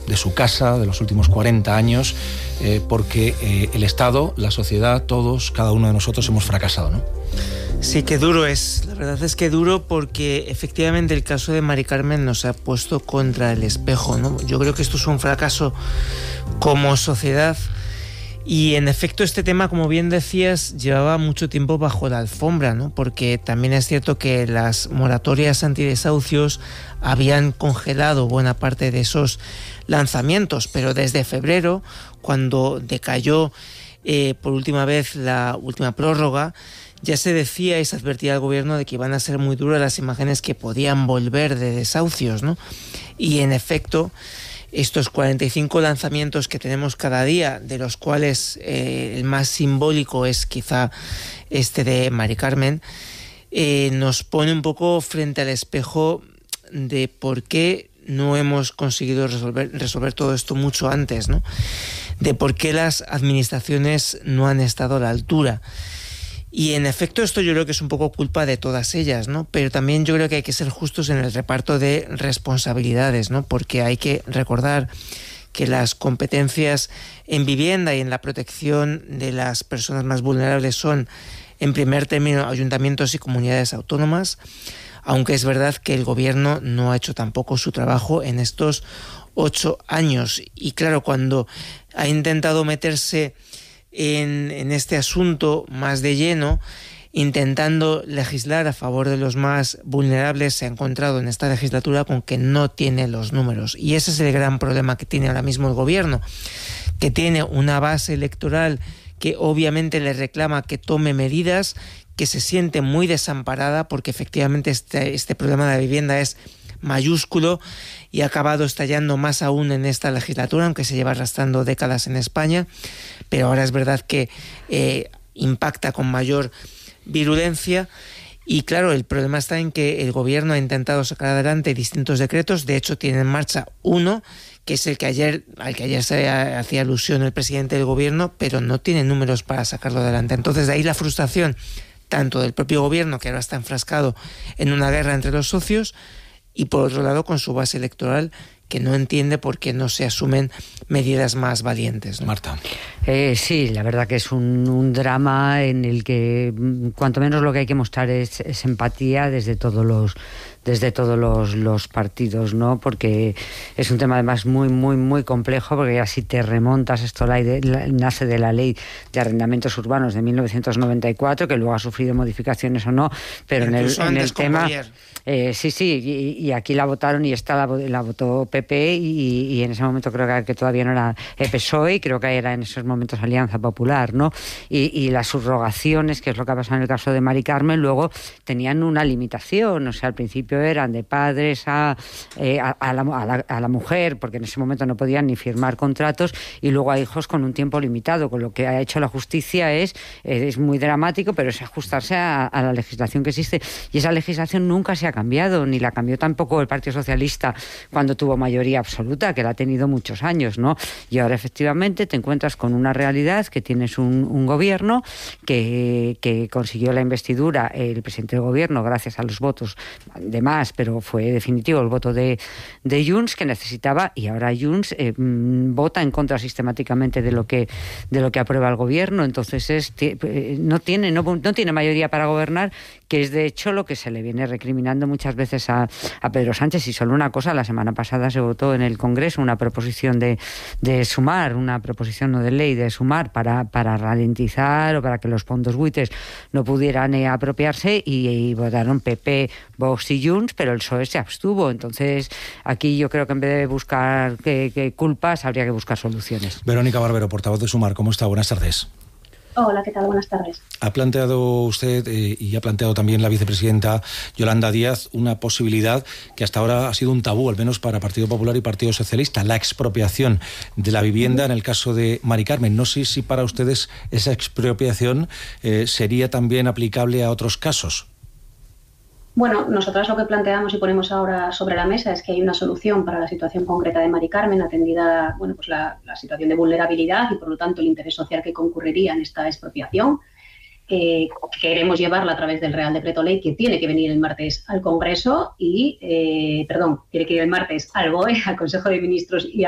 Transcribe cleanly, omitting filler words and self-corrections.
de su casa, de los últimos 40 años, porque el Estado, la sociedad, todos, cada uno de nosotros hemos fracasado, ¿no? Sí, que duro es. La verdad es que duro porque efectivamente el caso de Mari Carmen nos ha puesto contra el espejo, ¿no? Yo creo que esto es un fracaso como sociedad y en efecto este tema, como bien decías, llevaba mucho tiempo bajo la alfombra, ¿no? Porque también es cierto que las moratorias antidesahucios habían congelado buena parte de esos lanzamientos, pero desde febrero, cuando decayó por última vez la última prórroga, ya se decía y se advertía al gobierno de que iban a ser muy duras las imágenes que podían volver de desahucios, ¿no? Y en efecto, estos 45 lanzamientos que tenemos cada día, de los cuales el más simbólico es quizá este de Mari Carmen, nos pone un poco frente al espejo de por qué no hemos conseguido resolver todo esto mucho antes, ¿no? De por qué las administraciones no han estado a la altura. Y en efecto esto yo creo que es un poco culpa de todas ellas, ¿no? Pero también yo creo que hay que ser justos en el reparto de responsabilidades, ¿no? Porque hay que recordar que las competencias en vivienda y en la protección de las personas más vulnerables son, en primer término, ayuntamientos y comunidades autónomas, aunque es verdad que el gobierno no ha hecho tampoco su trabajo en estos 8 años. Y claro, cuando ha intentado meterse en este asunto más de lleno, intentando legislar a favor de los más vulnerables, se ha encontrado en esta legislatura con que no tiene los números. Y ese es el gran problema que tiene ahora mismo el gobierno, que tiene una base electoral que obviamente le reclama que tome medidas, que se siente muy desamparada porque efectivamente este problema de la vivienda es mayúsculo y ha acabado estallando más aún en esta legislatura, aunque se lleva arrastrando décadas en España, pero ahora es verdad que impacta con mayor virulencia. Y claro, el problema está en que el gobierno ha intentado sacar adelante distintos decretos. De hecho, tiene en marcha uno, que es al que ayer se hacía alusión el presidente del gobierno, pero no tiene números para sacarlo adelante. Entonces, de ahí la frustración tanto del propio gobierno, que ahora está enfrascado en una guerra entre los socios, y por otro lado con su base electoral, que no entiende por qué no se asumen medidas más valientes, ¿no? Marta. Sí, la verdad que es un drama en el que cuanto menos lo que hay que mostrar es empatía desde todos los partidos, ¿no? Porque es un tema además muy, muy, muy complejo, porque ya si te remontas, esto nace de la Ley de Arrendamientos Urbanos de 1994, que luego ha sufrido modificaciones o no, pero en el tema... sí, y aquí la votaron y esta la votó PP y en ese momento creo que todavía no era PSOE, y creo que era en esos momentos Alianza Popular, ¿no? Y las subrogaciones, que es lo que ha pasado en el caso de Mari Carmen, luego tenían una limitación, o sea, al principio eran de padres a la mujer, porque en ese momento no podían ni firmar contratos, y luego a hijos con un tiempo limitado, con lo que ha hecho la justicia es muy dramático, pero es ajustarse a la legislación que existe, y esa legislación nunca se ha cambiado, ni la cambió tampoco el Partido Socialista cuando tuvo mayoría absoluta, que la ha tenido muchos años, ¿no? Y ahora efectivamente te encuentras con una realidad que tienes un gobierno que consiguió la investidura, el presidente del gobierno, gracias a los votos de más, pero fue definitivo el voto de Junts, que necesitaba, y ahora Junts vota en contra sistemáticamente de lo que aprueba el gobierno. Entonces no tiene mayoría para gobernar, que es de hecho lo que se le viene recriminando muchas veces a Pedro Sánchez. Y solo una cosa, la semana pasada se votó en el Congreso una proposición de sumar, una proposición no de ley de sumar para ralentizar o para que los fondos buitres no pudieran apropiarse, y votaron PP, Vox y Junts, pero el PSOE se abstuvo. Entonces aquí yo creo que en vez de buscar culpas habría que buscar soluciones. Verónica Barbero, portavoz de Sumar, ¿cómo está? Buenas tardes. Hola, ¿qué tal? Buenas tardes. Ha planteado usted y ha planteado también la vicepresidenta Yolanda Díaz una posibilidad que hasta ahora ha sido un tabú, al menos para Partido Popular y Partido Socialista, la expropiación de la vivienda en el caso de Mari Carmen. No sé si para ustedes esa expropiación sería también aplicable a otros casos. Bueno, nosotras lo que planteamos y ponemos ahora sobre la mesa es que hay una solución para la situación concreta de Mari Carmen, atendida pues la situación de vulnerabilidad y por lo tanto el interés social que concurriría en esta expropiación. Queremos llevarla a través del Real Decreto Ley, que tiene que venir el martes al Congreso tiene que ir el martes al BOE, al Consejo de Ministros y